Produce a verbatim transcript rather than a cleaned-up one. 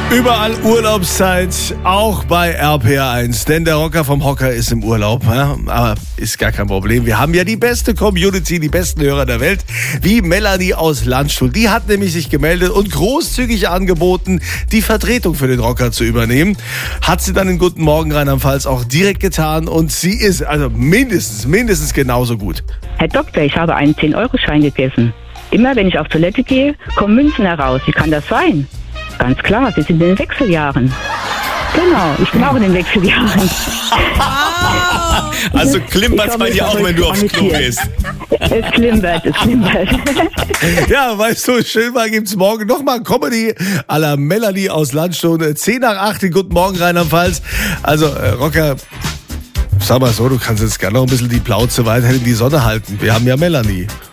Überall Urlaubszeit, auch bei R P R eins, denn der Rocker vom Hocker ist im Urlaub, ja? Aber ist gar kein Problem. Wir haben ja die beste Community, die besten Hörer der Welt, wie Melanie aus Landstuhl. Die hat nämlich sich gemeldet und großzügig angeboten, die Vertretung für den Rocker zu übernehmen. Hat sie dann in Guten Morgen Rheinland-Pfalz auch direkt getan und sie ist also mindestens, mindestens genauso gut. Herr Doktor, ich habe einen zehn-Euro-Schein gegessen. Immer wenn ich auf Toilette gehe, kommen Münzen heraus. Wie kann das sein? Ganz klar, wir sind in den Wechseljahren. Genau, ich bin auch in den Wechseljahren. Also klimpert es bei dir auch, wenn du aufs Klo gehst. Es klimpert, es klimpert. Ja, weißt du, schön mal gibt's morgen nochmal Comedy à la Melanie aus Landstuhl. zehn nach acht in Guten Morgen Rheinland-Pfalz. Also, äh, Rocker, sag mal so, du kannst jetzt gerne noch ein bisschen die Plauze weiterhin in die Sonne halten. Wir haben ja Melanie.